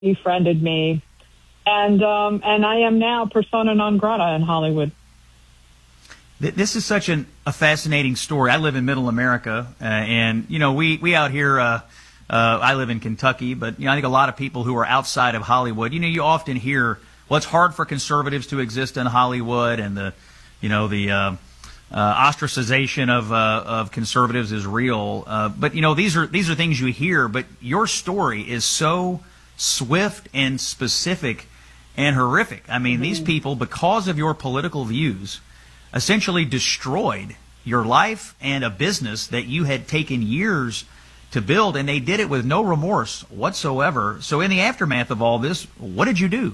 befriended me, and I am now persona non grata in Hollywood. This is such a fascinating story. I live in Middle America, and we out here. I live in Kentucky, but I think a lot of people who are outside of Hollywood. You often hear, well, it's hard for conservatives to exist in Hollywood, and the ostracization of conservatives is real. But these are things you hear. But your story is so swift and specific and horrific. I mean, these people, because of your political views, essentially destroyed your life and a business that you had taken years to build, and they did it with no remorse whatsoever. So in the aftermath of all this, what did you do?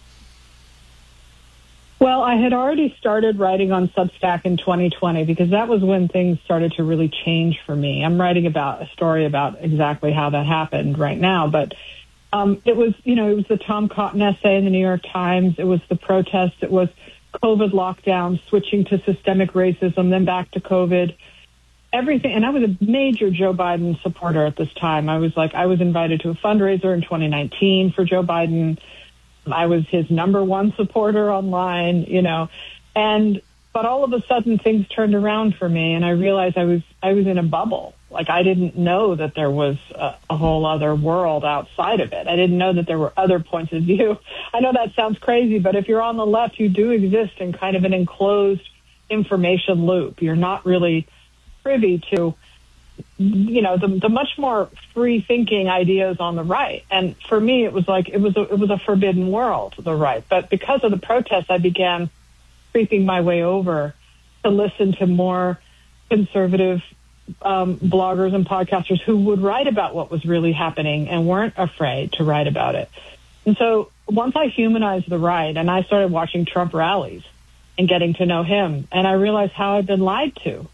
Well, I had already started writing on Substack in 2020 because that was when things started to really change for me. I'm writing about a story about exactly how that happened right now, but it was the Tom Cotton essay in the New York Times. It was the protests. It was COVID lockdown, switching to systemic racism, then back to COVID, everything. And I was a major Joe Biden supporter at this time. I was invited to a fundraiser in 2019 for Joe Biden. I was his number one supporter online, but all of a sudden things turned around for me, and I realized I was in a bubble. Like, I didn't know that there was a whole other world outside of it. I didn't know that there were other points of view. I know that sounds crazy, but if you're on the left, you do exist in kind of an enclosed information loop. You're not really privy to, the much more free-thinking ideas on the right. And for me, it was like it was a forbidden world, the right. But because of the protests, I began creeping my way over to listen to more conservative bloggers and podcasters who would write about what was really happening and weren't afraid to write about it. And so once I humanized the right and I started watching Trump rallies and getting to know him, and I realized how I'd been lied to.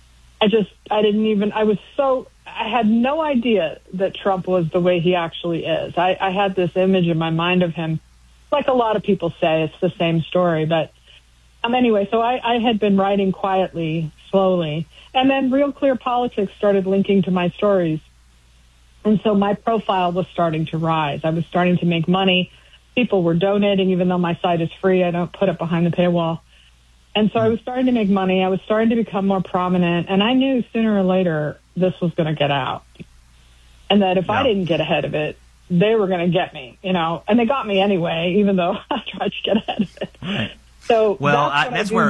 I had no idea that Trump was the way he actually is. I had this image in my mind of him, like a lot of people say, it's the same story. But anyway, so I had been writing quietly, slowly, and then Real Clear Politics started linking to my stories. And so my profile was starting to rise. I was starting to make money. People were donating, even though my site is free. I don't put it behind the paywall. And so I was starting to make money. I was starting to become more prominent. And I knew sooner or later this was going to get out. And that if I didn't get ahead of it, they were going to get me, And they got me anyway, even though I tried to get ahead of it. Right. So that's where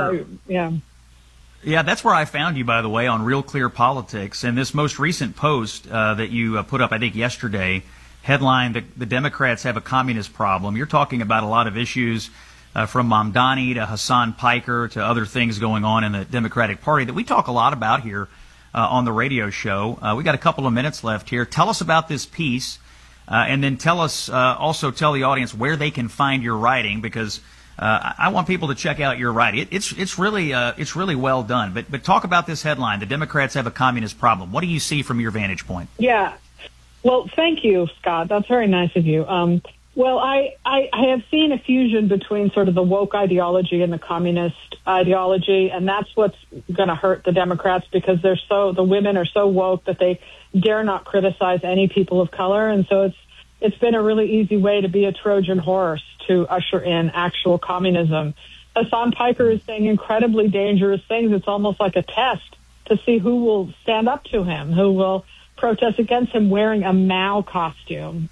I found you, by the way, on Real Clear Politics. And this most recent post that you put up, I think yesterday, headline, the Democrats have a communist problem. You're talking about a lot of issues from Mamdani to Hassan Piker to other things going on in the Democratic Party that we talk a lot about here on the radio show. We got a couple of minutes left here. Tell us about this piece, and then tell the audience where they can find your writing, because I want people to check out your writing. It's really well done. But talk about this headline: the Democrats have a communist problem. What do you see from your vantage point? Yeah. Well, thank you, Scott. That's very nice of you. Well, I have seen a fusion between sort of the woke ideology and the communist ideology, and that's what's going to hurt the Democrats, because the women are so woke that they dare not criticize any people of color, and so it's been a really easy way to be a Trojan horse to usher in actual communism. Hassan Piker is saying incredibly dangerous things. It's almost like a test to see who will stand up to him, who will protest against him wearing a Mao costume,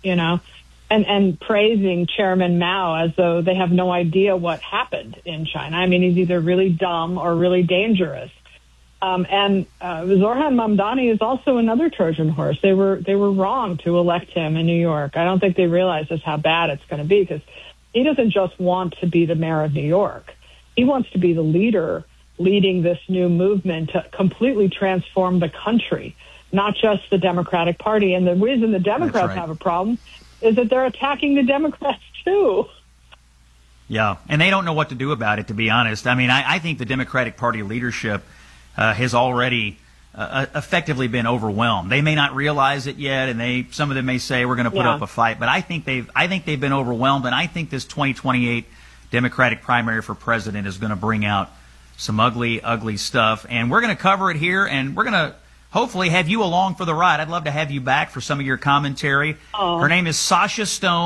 and praising Chairman Mao as though they have no idea what happened in China. I mean, he's either really dumb or really dangerous. And Zohran Mamdani is also another Trojan horse. They were wrong to elect him in New York. I don't think they realize just how bad it's going to be, because he doesn't just want to be the mayor of New York. He wants to be the leader leading this new movement to completely transform the country, not just the Democratic Party. And the reason the Democrats have a problem is that they're attacking the Democrats too. Yeah, and they don't know what to do about it, to be honest. I mean, I think the Democratic Party leadership has already effectively been overwhelmed. They may not realize it yet, and some of them may say we're going to put up a fight, but I think they've been overwhelmed, and I think this 2028 Democratic primary for president is going to bring out some ugly, ugly stuff, and we're going to cover it here, and we're going to hopefully have you along for the ride. I'd love to have you back for some of your commentary. Oh. Her name is Sasha Stone.